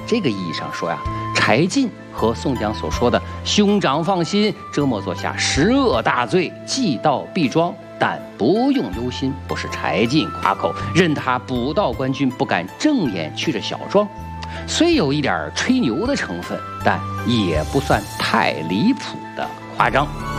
这个意义上说呀，柴进和宋江所说的“兄长放心，这莫做下十恶大罪，既到必庄，但不用忧心”，不是柴进夸口，任他捕到官军，不敢正眼去着小庄。虽有一点吹牛的成分，但也不算太离谱的夸张。